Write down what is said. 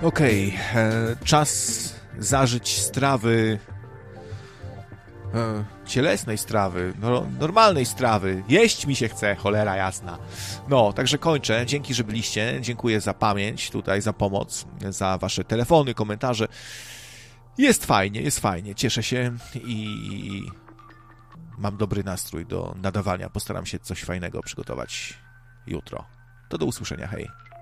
Okej, czas zażyć strawy, cielesnej strawy, normalnej strawy. Jeść mi się chce, cholera jasna. No, także kończę. Dzięki, że byliście. Dziękuję za pamięć tutaj, za pomoc, za wasze telefony, komentarze. Jest fajnie. Cieszę się i mam dobry nastrój do nadawania. Postaram się coś fajnego przygotować jutro. To do usłyszenia, hej.